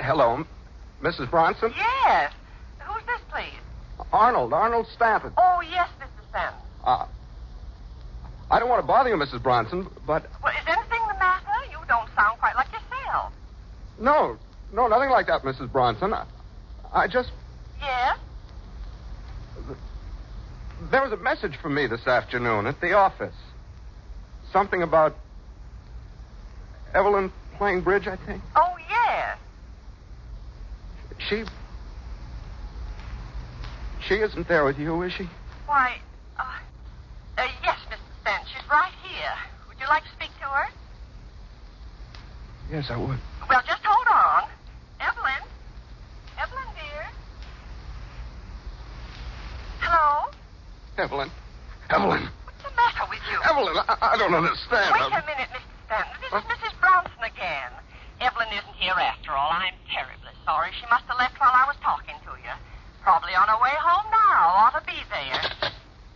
Hello, Mrs. Bronson? Yes. Who's this, please? Arnold Stanton. Oh, yes, Mr. Stanton. I don't want to bother you, Mrs. Bronson, but... Well, is anything the matter? You don't sound quite like yourself. No, nothing like that, Mrs. Bronson. I just... Yes? There was a message for me this afternoon at the office. Something about Evelyn playing bridge, I think. Oh, yes. She isn't there with you, is she? Why, yes, Mr. Stanton. She's right here. Would you like to speak to her? Yes, I would. Well, just hold on. Evelyn, dear. Hello? Evelyn. What's the matter with you? Evelyn, I don't understand. Wait a minute, Mr. Stanton. This is Mrs. Bronson again. Evelyn isn't here after all. I'm terribly sorry. She must have left while I was talking to you. Probably on her way home now. Ought to be there.